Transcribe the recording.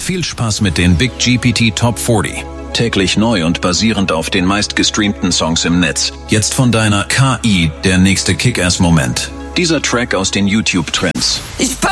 viel Spaß mit den Big GPT Top 40. Täglich neu und basierend auf den meistgestreamten Songs im Netz. Jetzt von deiner KI der nächste Kick-Ass-Moment. Dieser Track aus den YouTube-Trends.